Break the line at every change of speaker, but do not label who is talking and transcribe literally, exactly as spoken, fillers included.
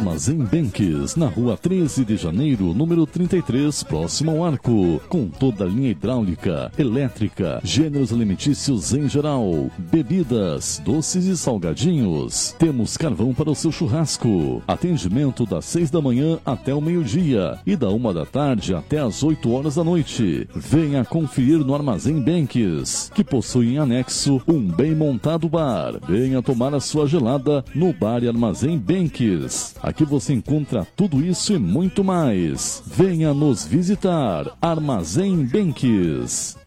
Armazém Benques, na rua treze de janeiro, número trinta e três, próximo ao Arco, com toda a linha hidráulica, elétrica, gêneros alimentícios em geral, bebidas, doces e salgadinhos. Temos carvão para o seu churrasco. Atendimento das seis da manhã até o meio-dia e da uma da tarde até as oito horas da noite. Venha conferir no Armazém Benques, que possui em anexo um bem montado bar. Venha tomar a sua gelada no Bar e Armazém Benques. Aqui você encontra tudo isso e muito mais. Venha nos visitar. Armazém Benques.